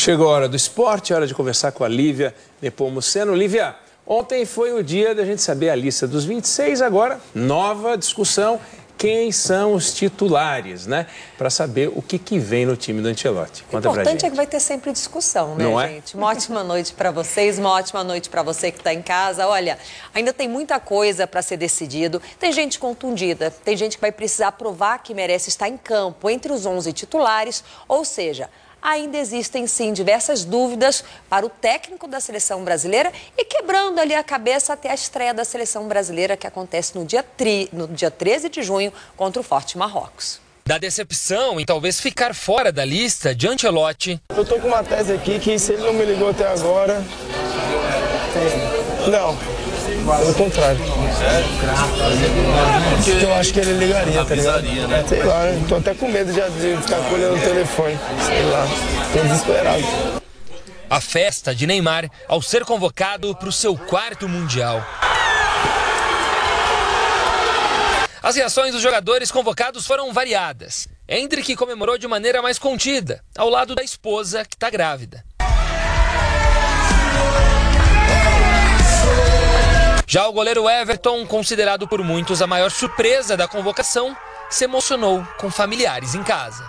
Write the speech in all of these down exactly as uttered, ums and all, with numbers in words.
Chegou a hora do esporte, hora de conversar com a Lívia Nepomuceno. Lívia, ontem foi o dia da gente saber a lista dos vinte e seis, agora nova discussão. Quem são os titulares, né? Para saber o que, que vem no time do Ancelotti. O importante é que vai ter sempre discussão, né, Não gente? É? Uma ótima noite para vocês, uma ótima noite para você que está em casa. Olha, ainda tem muita coisa para ser decidido. Tem gente contundida, tem gente que vai precisar provar que merece estar em campo entre os onze titulares, ou seja, ainda existem, sim, diversas dúvidas para o técnico da seleção brasileira e quebrando ali a cabeça até a estreia da seleção brasileira, que acontece no dia, tri, no dia treze de junho contra o Forte Marrocos. Da decepção em talvez ficar fora da lista de Ancelotti. Eu tô com uma tese aqui que se ele não me ligou até agora... Não, pelo contrário. Eu acho que ele ligaria, tá ligado? Né? Sei lá, né? Tô até com medo de, de ficar colhendo o telefone. Sei lá, tô desesperado. A festa de Neymar ao ser convocado para o seu quarto Mundial. As reações dos jogadores convocados foram variadas. Hendrick comemorou de maneira mais contida, ao lado da esposa que está grávida. Já o goleiro Everton, considerado por muitos a maior surpresa da convocação, se emocionou com familiares em casa.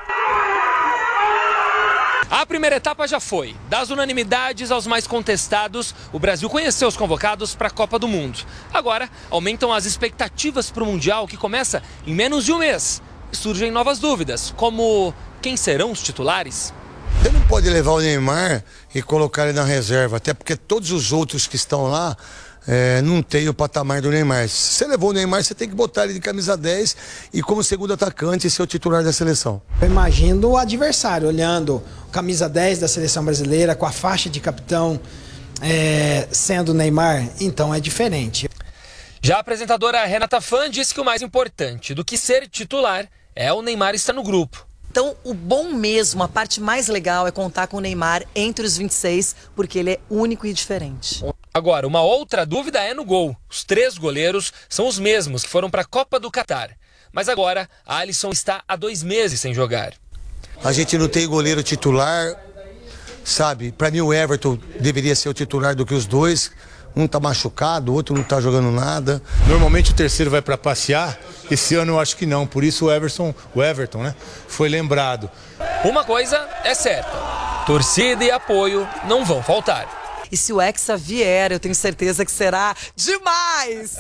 A primeira etapa já foi. Das unanimidades aos mais contestados, o Brasil conheceu os convocados para a Copa do Mundo. Agora, aumentam as expectativas para o Mundial, que começa em menos de um mês. E surgem novas dúvidas, como quem serão os titulares? Você não pode levar o Neymar e colocar ele na reserva, até porque todos os outros que estão lá é, não tem o patamar do Neymar. Se você levou o Neymar, você tem que botar ele de camisa dez e como segundo atacante ser o titular da seleção. Eu imagino o adversário olhando camisa dez da seleção brasileira com a faixa de capitão é, sendo o Neymar, então é diferente. Já a apresentadora Renata Fã disse que o mais importante do que ser titular é o Neymar estar no grupo. Então, o bom mesmo, a parte mais legal é contar com o Neymar entre os vinte e seis, porque ele é único e diferente. Agora, uma outra dúvida é no gol. Os três goleiros são os mesmos que foram para a Copa do Catar. Mas agora, a Alisson está há dois meses sem jogar. A gente não tem goleiro titular, sabe? Para mim o Everton deveria ser o titular do que os dois. Um tá machucado, o outro não tá jogando nada. Normalmente o terceiro vai para passear, esse ano eu acho que não, por isso o Everton, o Everton, né, foi lembrado. Uma coisa é certa, torcida e apoio não vão faltar. E se o Hexa vier, eu tenho certeza que será demais!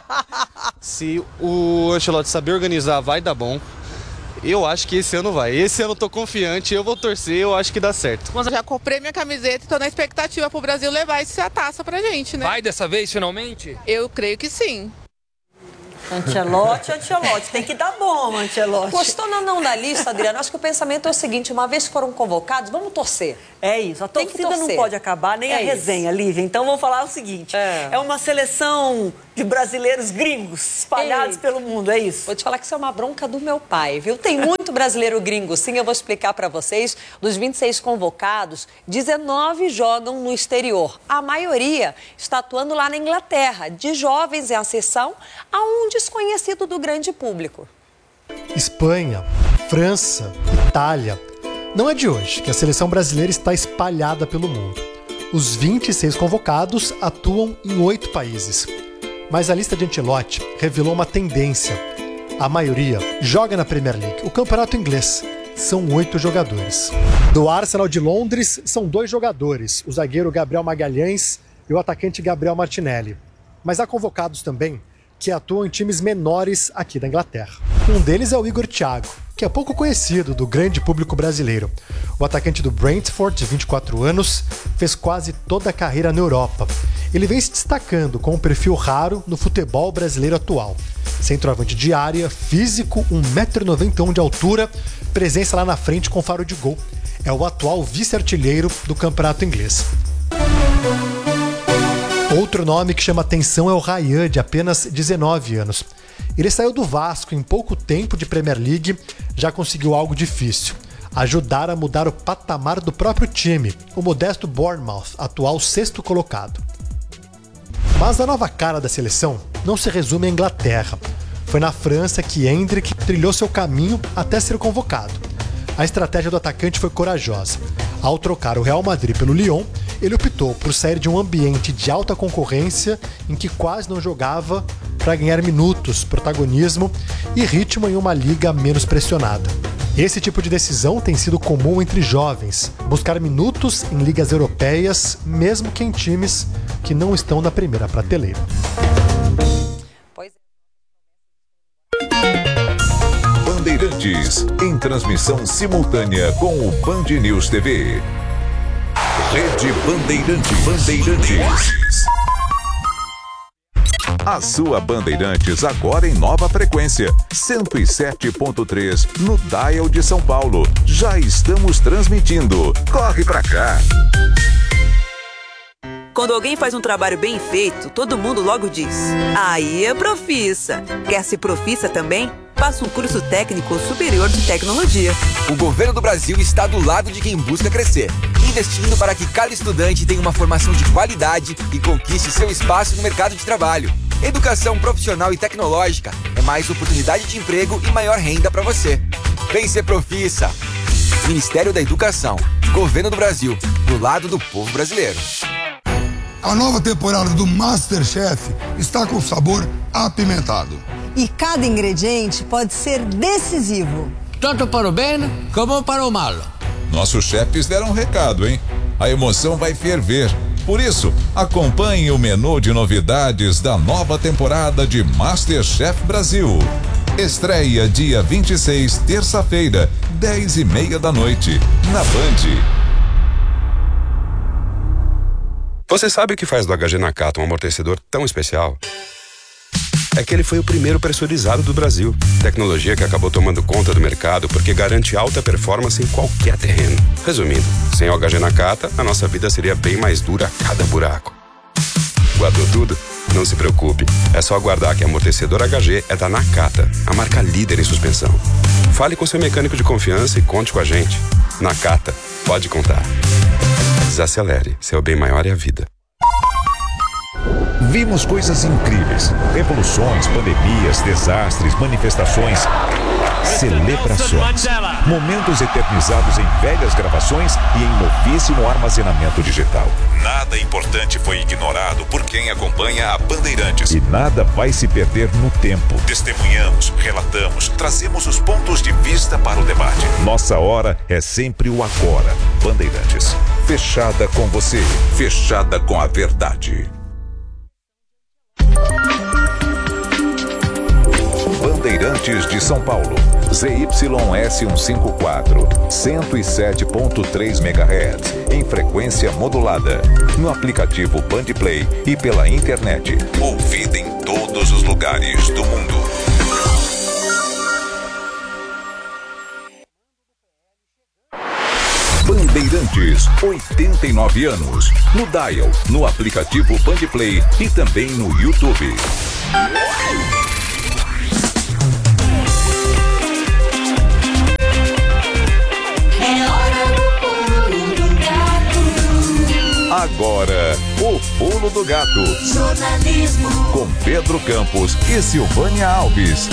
Se o Ancelotti saber organizar, vai dar bom. Eu acho que esse ano vai. Esse ano eu tô confiante, eu vou torcer, eu acho que dá certo. Eu já comprei minha camiseta e tô na expectativa pro Brasil levar essa taça pra gente, né? Vai dessa vez, finalmente? Eu creio que sim. Ancelotti, Ancelotti, tem que dar bom, Ancelotti. Gostou ou não da lista, Adriana? Acho que o pensamento é o seguinte, uma vez que foram convocados, vamos torcer. É isso, a torcida não pode acabar, nem é a resenha, Lívia. Então vamos falar o seguinte, é, é uma seleção de brasileiros gringos espalhados Ei. pelo mundo, é isso? Vou te falar que isso é uma bronca do meu pai, viu? Tem muito brasileiro gringo, sim, eu vou explicar pra vocês. Dos vinte e seis convocados, dezenove jogam no exterior. A maioria está atuando lá na Inglaterra. De jovens é a exceção a um desconhecido do grande público. Espanha, França, Itália. Não é de hoje que a seleção brasileira está espalhada pelo mundo. Os vinte e seis convocados atuam em oito países. Mas a lista de Ancelotti revelou uma tendência. A maioria joga na Premier League, o campeonato inglês. São oito jogadores. Do Arsenal de Londres, são dois jogadores, o zagueiro Gabriel Magalhães e o atacante Gabriel Martinelli. Mas há convocados também que atuam em times menores aqui da Inglaterra. Um deles é o Igor Thiago, que é pouco conhecido do grande público brasileiro. O atacante do Brentford, de vinte e quatro anos, fez quase toda a carreira na Europa. Ele vem se destacando com um perfil raro no futebol brasileiro atual. Centroavante de área, físico, um metro e noventa e um de altura, presença lá na frente com faro de gol. É o atual vice-artilheiro do campeonato inglês. Outro nome que chama atenção é o Ryan, de apenas dezenove anos. Ele saiu do Vasco em pouco tempo de Premier League, já conseguiu algo difícil: ajudar a mudar o patamar do próprio time, o modesto Bournemouth, atual sexto colocado. Mas a nova cara da seleção não se resume à Inglaterra. Foi na França que Hendrick trilhou seu caminho até ser convocado. A estratégia do atacante foi corajosa. Ao trocar o Real Madrid pelo Lyon, ele optou por sair de um ambiente de alta concorrência em que quase não jogava para ganhar minutos, protagonismo e ritmo em uma liga menos pressionada. Esse tipo de decisão tem sido comum entre jovens, buscar minutos em ligas europeias, mesmo que em times que não estão na primeira prateleira. Bandeirantes, em transmissão simultânea com o Band News T V. Rede Bandeirantes. Bandeirantes. A sua Bandeirantes agora em nova frequência, cento e sete ponto três no Dial de São Paulo. Já estamos transmitindo. Corre pra cá. Quando alguém faz um trabalho bem feito, todo mundo logo diz: aí é profissa. Quer ser profissa também? Faça um curso técnico superior de tecnologia. O governo do Brasil está do lado de quem busca crescer, investindo para que cada estudante tenha uma formação de qualidade e conquiste seu espaço no mercado de trabalho. Educação profissional e tecnológica é mais oportunidade de emprego e maior renda para você. Vem ser profissa. Ministério da Educação, Governo do Brasil, do lado do povo brasileiro. A nova temporada do MasterChef está com sabor apimentado. E cada ingrediente pode ser decisivo. Tanto para o bem como para o mal. Nossos chefes deram um recado, hein? A emoção vai ferver. Por isso, acompanhe o menu de novidades da nova temporada de MasterChef Brasil. Estreia dia vinte e seis, terça-feira, dez e meia da noite, na Band. Você sabe o que faz do H G Nakata um amortecedor tão especial? É que ele foi o primeiro pressurizado do Brasil. Tecnologia que acabou tomando conta do mercado porque garante alta performance em qualquer terreno. Resumindo, sem o H G Nakata, a nossa vida seria bem mais dura a cada buraco. Guardou tudo? Não se preocupe. É só aguardar que amortecedor H G é da Nakata, a marca líder em suspensão. Fale com seu mecânico de confiança e conte com a gente. Nakata, pode contar. Desacelere, seu bem maior é a vida. Vimos coisas incríveis. Revoluções, pandemias, desastres, manifestações, celebrações. Momentos eternizados em velhas gravações e em novíssimo armazenamento digital. Nada importante foi ignorado por quem acompanha a Bandeirantes. E nada vai se perder no tempo. Testemunhamos, relatamos, trazemos os pontos de vista para o debate. Nossa hora é sempre o agora. Bandeirantes. Fechada com você. Fechada com a verdade. Bandeirantes de São Paulo, Z Y S cento e cinquenta e quatro, cento e sete ponto três megahertz, em frequência modulada, no aplicativo Bandplay e pela internet, ouvida em todos os lugares do mundo. Bandeirantes, oitenta e nove anos, no Dial, no aplicativo Bandplay e também no YouTube. Agora, o Pulo do Gato. Jornalismo. Com Pedro Campos e Silvânia Alves.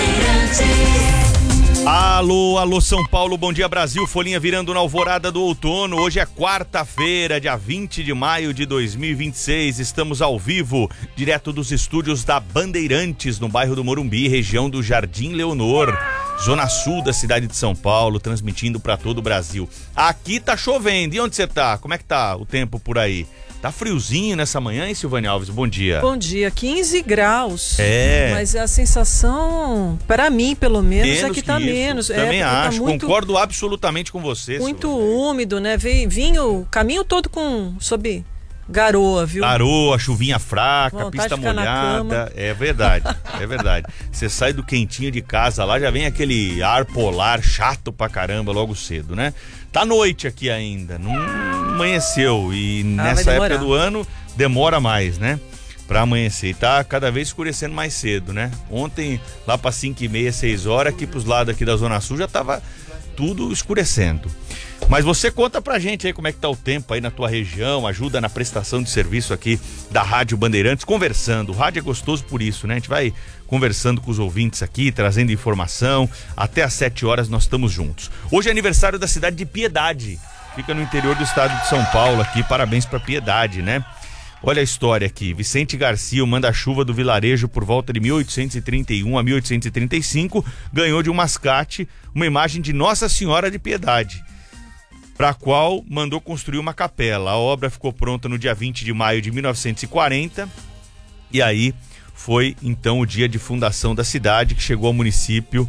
Alô, alô São Paulo, bom dia Brasil, folhinha virando na alvorada do outono. Hoje é quarta-feira, dia vinte de maio de dois mil e vinte e seis. Estamos ao vivo, direto dos estúdios da Bandeirantes, no bairro do Morumbi, região do Jardim Leonor, zona sul da cidade de São Paulo, transmitindo para todo o Brasil. Aqui tá chovendo, e onde você tá? Como é que tá o tempo por aí? Tá friozinho nessa manhã, hein, Silvânia Alves? Bom dia. Bom dia, quinze graus. É. Mas a sensação, para mim, pelo menos, menos é que tá isso. menos. Também é, acho, tá muito, concordo absolutamente com você. Muito Silvânia. Úmido, né? Vinha o caminho todo com, sob garoa, viu? Garoa, chuvinha fraca, vontade pista de ficar molhada. É verdade, é verdade. Você sai do quentinho de casa lá, já vem aquele ar polar chato pra caramba logo cedo, né? Tá noite aqui ainda, não amanheceu. E ah, nessa época do ano demora mais, né? Pra amanhecer. E tá cada vez escurecendo mais cedo, né? Ontem, lá pra cinco e meia, seis horas, aqui pros lados aqui da Zona Sul já tava tudo escurecendo. Mas você conta pra gente aí como é que tá o tempo aí na tua região, ajuda na prestação de serviço aqui da Rádio Bandeirantes, conversando. O rádio é gostoso por isso, né? A gente vai conversando com os ouvintes aqui, trazendo informação. Até às sete horas nós estamos juntos. Hoje é aniversário da cidade de Piedade. Fica no interior do estado de São Paulo aqui. Parabéns pra Piedade, né? Olha a história aqui. Vicente Garcia, o manda-chuva do vilarejo por volta de mil oitocentos e trinta e um a mil oitocentos e trinta e cinco, ganhou de um mascate uma imagem de Nossa Senhora de Piedade, para a qual mandou construir uma capela. A obra ficou pronta no dia vinte de maio de mil novecentos e quarenta e aí foi então o dia de fundação da cidade, que chegou ao município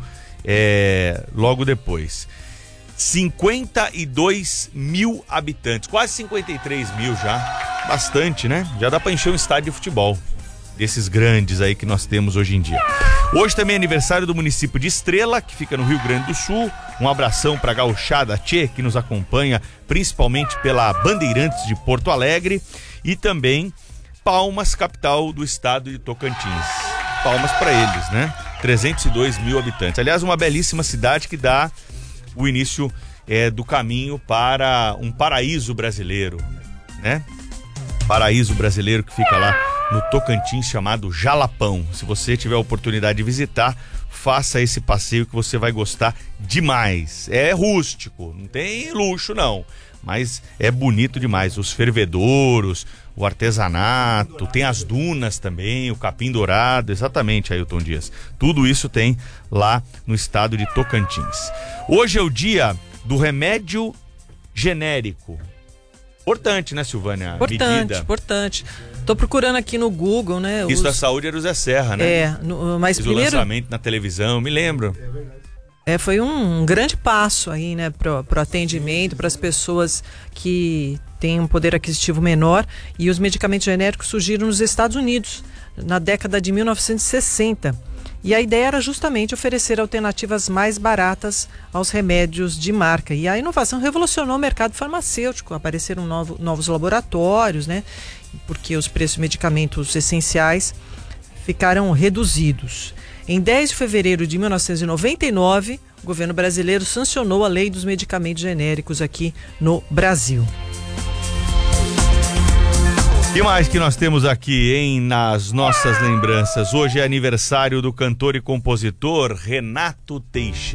é, logo depois. cinquenta e dois mil habitantes, quase cinquenta e três mil já, bastante, né? Já dá para encher um estádio de futebol desses grandes aí que nós temos hoje em dia. Hoje também é aniversário do município de Estrela, que fica no Rio Grande do Sul. Um abração para a gauchada Tchê, que nos acompanha principalmente pela Bandeirantes de Porto Alegre, e também Palmas, capital do estado de Tocantins. Palmas para eles, né? trezentos e dois mil habitantes. Aliás, uma belíssima cidade que dá o início é, do caminho para um paraíso brasileiro, né? Paraíso brasileiro que fica lá no Tocantins, chamado Jalapão. Se você tiver a oportunidade de visitar, faça esse passeio que você vai gostar demais. É rústico, não tem luxo não, mas é bonito demais. Os fervedouros, o artesanato, tem as dunas também, o capim dourado, exatamente, Ailton Dias. Tudo isso tem lá no estado de Tocantins. Hoje é o dia do remédio genérico. Importante, né, Silvânia? Importante, Medida. importante. Tô procurando aqui no Google, né? Isso os... da saúde era o Zé Serra, né? É, no, mas Fiz primeiro... o lançamento na televisão, me lembro. É, foi um grande passo aí, né, pro, pro atendimento, para as pessoas que têm um poder aquisitivo menor, e os medicamentos genéricos surgiram nos Estados Unidos, na década de mil novecentos e sessenta. E a ideia era justamente oferecer alternativas mais baratas aos remédios de marca. E a inovação revolucionou o mercado farmacêutico, apareceram novo, novos laboratórios, né, porque os preços de medicamentos essenciais ficaram reduzidos. Em dez de fevereiro de mil novecentos e noventa e nove, o governo brasileiro sancionou a lei dos medicamentos genéricos aqui no Brasil. O que mais que nós temos aqui, hein, nas nossas lembranças? Hoje é aniversário do cantor e compositor Renato Teixeira.